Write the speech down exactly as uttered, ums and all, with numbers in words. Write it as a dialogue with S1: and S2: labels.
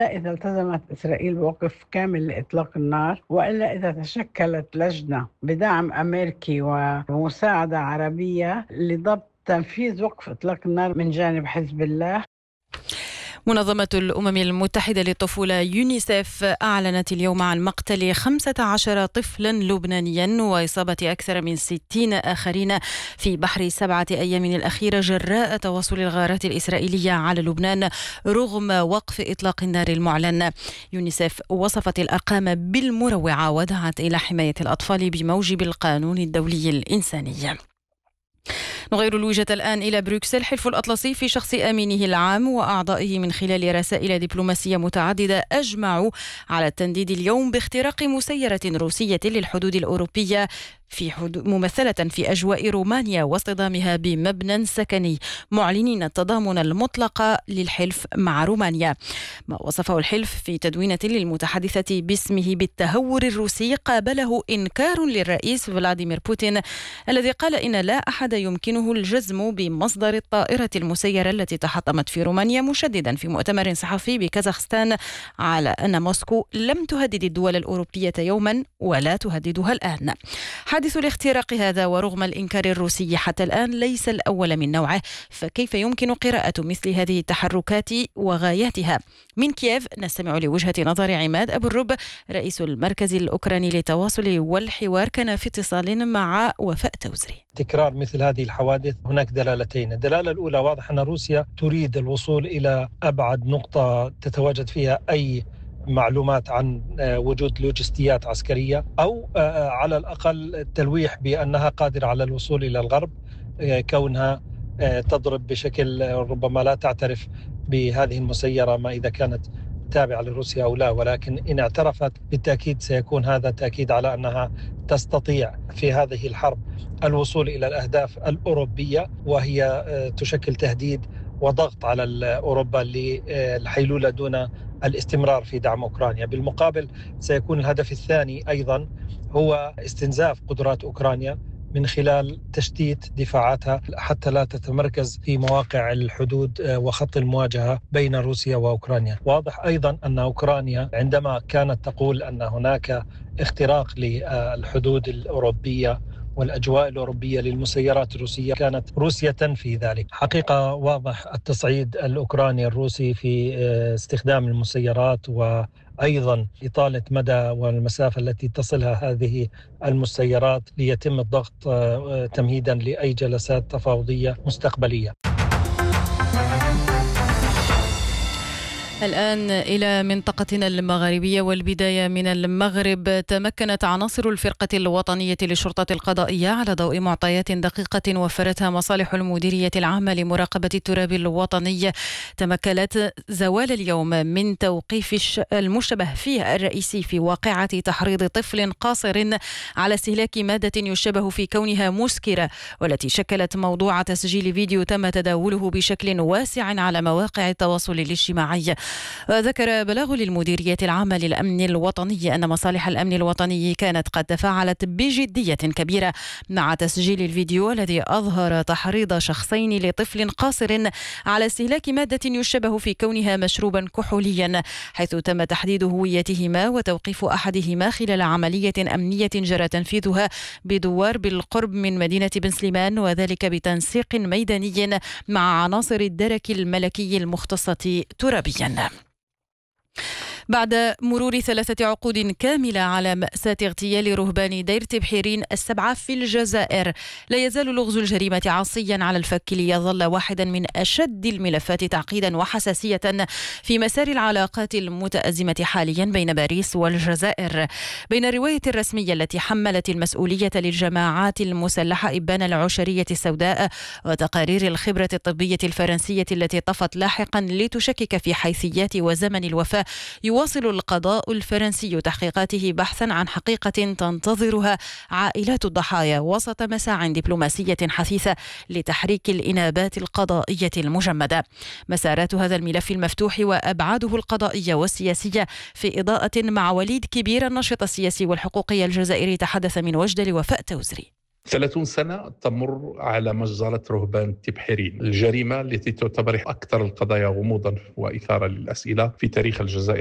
S1: إذا التزمت إسرائيل بوقف كامل لإطلاق النار، وإلا إذا تشكلت لجنة بدعم أمريكي ومساعدة عربية لضبط تنفيذ وقف إطلاق النار من جانب حزب الله.
S2: منظمة الأمم المتحدة للطفولة يونيسيف أعلنت اليوم عن مقتل خمسة عشر طفلا لبنانيا وإصابة أكثر من ستين آخرين في بحر سبعة أيام الأخيرة جراء تواصل الغارات الإسرائيلية على لبنان رغم وقف إطلاق النار المعلن. يونيسيف وصفت الأرقام بالمروعة ودعت إلى حماية الأطفال بموجب القانون الدولي الإنساني. نغير الوجهة الآن إلى بروكسل. حلف الأطلسي في شخص أمينه العام وأعضائه من خلال رسائل دبلوماسية متعددة أجمعوا على التنديد اليوم باختراق مسيرة روسية للحدود الأوروبية في حدود ممثلة في أجواء رومانيا واصطدامها بمبنى سكني، معلنين التضامن المطلق للحلف مع رومانيا. ما وصفه الحلف في تدوينة للمتحدثة باسمه بالتهور الروسي قابله إنكار للرئيس فلاديمير بوتين الذي قال إن لا أحد يمكنه الجزم بمصدر الطائرة المسيرة التي تحطمت في رومانيا، مشددا في مؤتمر صحفي بكازاخستان على أن موسكو لم تهدد الدول الأوروبية يوما ولا تهددها الآن. حادث الاختراق هذا ورغم الإنكار الروسي حتى الآن ليس الأول من نوعه، فكيف يمكن قراءة مثل هذه التحركات وغاياتها؟ من كييف نستمع لوجهة نظر عماد أبو الرب رئيس المركز الأوكراني للتواصل والحوار، كان في اتصال مع وفاء توزري.
S3: تكرار مثل هذه الحوادث هناك دلالتين. الدلالة الأولى واضح أن روسيا تريد الوصول إلى أبعد نقطة تتواجد فيها أي معلومات عن وجود لوجستيات عسكرية، أو على الأقل التلويح بأنها قادرة على الوصول إلى الغرب، كونها تضرب بشكل ربما لا تعترف بهذه المسيرة ما إذا كانت تابعة لروسيا أو لا، ولكن إن اعترفت بالتأكيد سيكون هذا تأكيد على أنها تستطيع في هذه الحرب الوصول إلى الأهداف الأوروبية، وهي تشكل تهديد وضغط على أوروبا للحيلولة دون الاستمرار في دعم أوكرانيا. بالمقابل سيكون الهدف الثاني أيضا هو استنزاف قدرات أوكرانيا من خلال تشتيت دفاعاتها حتى لا تتمركز في مواقع الحدود وخط المواجهة بين روسيا وأوكرانيا. واضح أيضا أن أوكرانيا عندما كانت تقول أن هناك اختراق للحدود الأوروبية والأجواء الأوروبية للمسيرات الروسية، كانت روسيا تنفي ذلك. حقيقة واضح التصعيد الأوكراني الروسي في استخدام المسيرات وأيضا إطالة مدى والمسافة التي تصلها هذه المسيرات ليتم الضغط تمهيدا لأي جلسات تفاوضية مستقبلية.
S2: الآن إلى منطقتنا المغربية والبداية من المغرب. تمكنت عناصر الفرقة الوطنية للشرطة القضائية على ضوء معطيات دقيقة وفرتها مصالح المديرية العامة لمراقبة التراب الوطني، تمكنت زوال اليوم من توقيف المشتبه فيه الرئيسي في واقعة تحريض طفل قاصر على استهلاك مادة يشبه في كونها مسكرة، والتي شكلت موضوع تسجيل فيديو تم تداوله بشكل واسع على مواقع التواصل الاجتماعي. ذكر بلاغ للمديرية العامة للأمن الوطني أن مصالح الأمن الوطني كانت قد تفاعلت بجدية كبيرة مع تسجيل الفيديو الذي أظهر تحريض شخصين لطفل قاصر على استهلاك مادة يشبه في كونها مشروبا كحوليا، حيث تم تحديد هويتهما وتوقيف أحدهما خلال عملية أمنية جرى تنفيذها بدوار بالقرب من مدينة بن سليمان، وذلك بتنسيق ميداني مع عناصر الدرك الملكي المختصة ترابيا. بعد مرور ثلاثة عقود كاملة على مأساة اغتيال رهبان دير تبحيرين السبعة في الجزائر، لا يزال لغز الجريمة عاصيا على الفك ليظل واحدا من أشد الملفات تعقيدا وحساسية في مسار العلاقات المتأزمة حاليا بين باريس والجزائر. بين الرواية الرسمية التي حملت المسؤولية للجماعات المسلحة إبان العشرية السوداء وتقارير الخبرة الطبية الفرنسية التي طفت لاحقا لتشكك في حيثيات وزمن الوفاة، يواصل القضاء الفرنسي تحقيقاته بحثا عن حقيقة تنتظرها عائلات الضحايا وسط مساع دبلوماسية حثيثة لتحريك الإنابات القضائية المجمدة. مسارات هذا الملف المفتوح وأبعاده القضائية والسياسية في إضاءة مع وليد كبير الناشط السياسي والحقوقي الجزائري تحدث من وجدة لوفاء توزري.
S4: ثلاثون سنة تمر على مجزرة رهبان تبحرين، الجريمة التي تعتبر أكثر القضايا غموضا وإثارة للأسئلة في تاريخ الجزائر.